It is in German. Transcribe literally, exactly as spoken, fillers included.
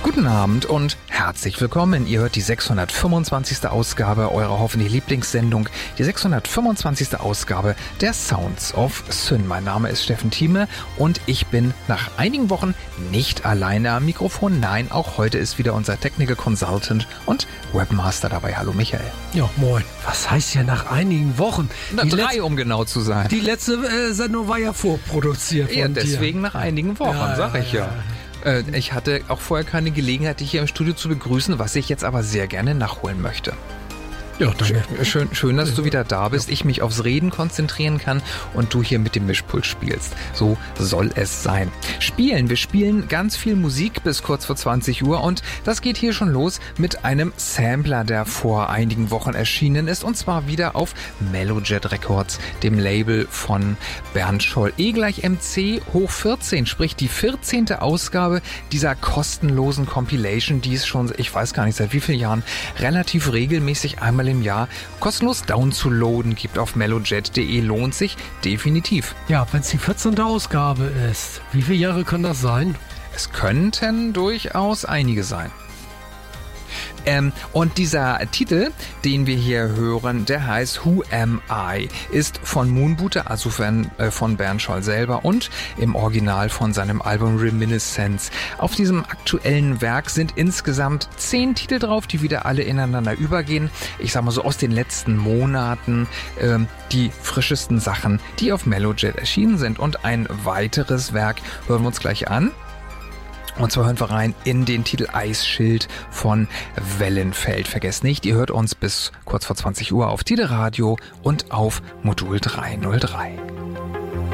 Guten Abend und herzlich willkommen. Ihr hört die sechshundertfünfundzwanzigste Ausgabe eurer hoffentlich Lieblingssendung, die sechshundertfünfundzwanzigste Ausgabe der Sounds of Syn. Mein Name ist Steffen Thieme und ich bin nach einigen Wochen nicht alleine am Mikrofon. Nein, auch heute ist wieder unser Technical Consultant und Webmaster dabei. Hallo Michael. Ja, moin. Was heißt ja nach einigen Wochen? Na, drei, letzte, um genau zu sein. Die letzte äh, Sendung war ja vorproduziert von Ja, deswegen dir. Nach einigen Wochen, ja, sag ich ja. ja. ja. Ich hatte auch vorher keine Gelegenheit, dich hier im Studio zu begrüßen, was ich jetzt aber sehr gerne nachholen möchte. Ja, danke. Schön, schön, dass du wieder da bist, ich mich aufs Reden konzentrieren kann und du hier mit dem Mischpult spielst. So soll es sein. Spielen. Wir spielen ganz viel Musik bis kurz vor zwanzig Uhr und das geht hier schon los mit einem Sampler, der vor einigen Wochen erschienen ist und zwar wieder auf Melojet Records, dem Label von Bernd Scholl. E gleich M C hoch vierzehn, sprich die vierzehnte Ausgabe dieser kostenlosen Compilation, die es schon, ich weiß gar nicht seit wie vielen Jahren, relativ regelmäßig einmal im Jahr kostenlos downzuladen gibt auf melojet punkt de. Lohnt sich definitiv. Ja, wenn es die vierzehnte Ausgabe ist, wie viele Jahre können das sein? Es könnten durchaus einige sein. Ähm, und dieser Titel, den wir hier hören, der heißt Who Am I, ist von Moonbooter, also von, äh, von Bernd Scholl selber und im Original von seinem Album Reminiscence. Auf diesem aktuellen Werk sind insgesamt zehn Titel drauf, die wieder alle ineinander übergehen. Ich sag mal so aus den letzten Monaten ähm, die frischesten Sachen, die auf Melojet erschienen sind. Und ein weiteres Werk hören wir uns gleich an. Und zwar hören wir rein in den Titel Eisschild von Wellenfeld. Vergesst nicht, ihr hört uns bis kurz vor zwanzig Uhr auf Tide Radio und auf Modul dreihundertdrei.